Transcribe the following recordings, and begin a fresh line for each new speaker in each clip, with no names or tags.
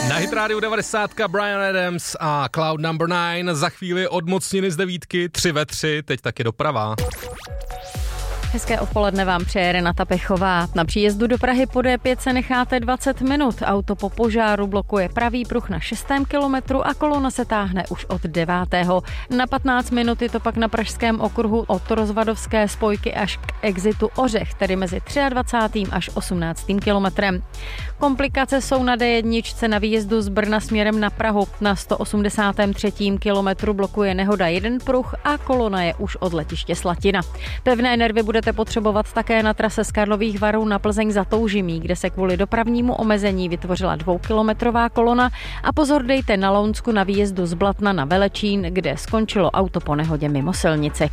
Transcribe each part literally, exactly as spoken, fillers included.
Na Hit Radio devadesát Bryan Adams a Cloud Number nine. Za chvíli odmocniny z devítky, tři ve tři, teď taky doprava.
Hezké odpoledne vám přeje Renata Pechová. Na příjezdu do Prahy po D pět se necháte dvacet minut. Auto po požáru blokuje pravý pruh na šestém kilometru a kolona se táhne už od devátého. Na patnáct minut je to pak na pražském okruhu od rozvadovské spojky až k exitu Ořech, tedy mezi dvacátým třetím až osmnáctým kilometrem. Komplikace jsou na D jedna na výjezdu z Brna směrem na Prahu. Na sto osmdesátém třetím kilometru blokuje nehoda jeden pruh a kolona je už od letiště Slatina. Pevné nervy bude budete potřebovat také na trase z Karlových Varů na Plzeň za Toužimí, kde se kvůli dopravnímu omezení vytvořila dvoukilometrová kolona a pozor dejte na Lounsku na výjezdu z Blatna na Velečín, kde skončilo auto po nehodě mimo silnici.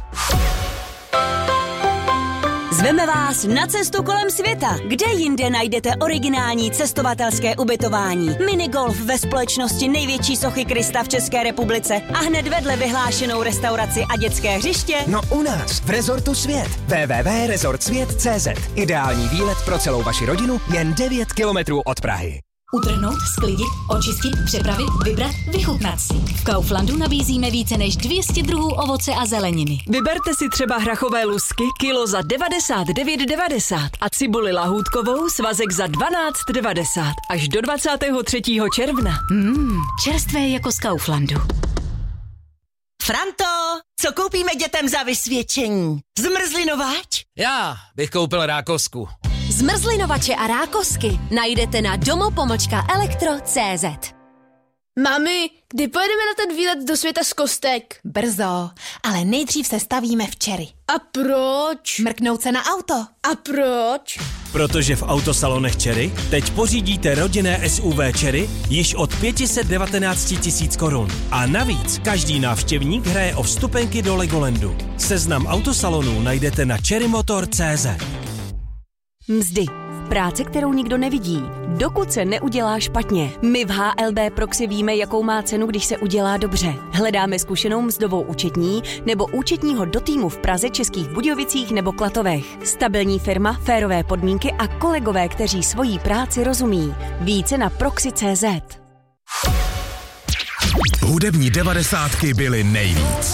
Zveme vás na cestu kolem světa. Kde jinde najdete originální cestovatelské ubytování? Minigolf ve společnosti největší sochy Krista v České republice a hned vedle vyhlášenou restauraci a dětské hřiště?
No u nás, v Rezortu Svět. w w w tečka rezort svět tečka cé zet. Ideální výlet pro celou vaši rodinu jen devět kilometrů od Prahy.
Utrhnout, sklidit, očistit, přepravit, vybrat, vychutnat si. V Kauflandu nabízíme více než dvě stě druhů ovoce a zeleniny.
Vyberte si třeba hrachové lusky kilo za devadesát devět devadesát a cibuli lahůdkovou svazek za dvanáct devadesát až do dvacátého třetího června.
Mmm, čerstvé jako z Kauflandu.
Franto, co koupíme dětem za vysvědčení? Zmrzlinovač?
Já bych koupil rákosku.
Zmrzlinovače a rákosky najdete na domo-pomočka elektro tečka cé zet.
Mami, kdy pojedeme na ten výlet do světa z kostek?
Brzo, ale nejdřív se stavíme v Cherry.
A proč?
Mrknout se na auto.
A proč?
Protože v autosalonech Cherry teď pořídíte rodinné S U V Cherry již od pět set devatenáct tisíc korun. A navíc každý návštěvník hraje o vstupenky do Legolandu. Seznam autosalonů najdete na cherry motor tečka cé zet.
Mzdy. Práce, kterou nikdo nevidí, dokud se neudělá špatně. My v H L B Proxy víme, jakou má cenu, když se udělá dobře. Hledáme zkušenou mzdovou účetní nebo účetního do týmu v Praze, Českých Budějovicích nebo Klatovech. Stabilní firma, férové podmínky a kolegové, kteří svojí práci rozumí. Více na proxy tečka cé zet.
Hudební devadesátky byly nejvíc.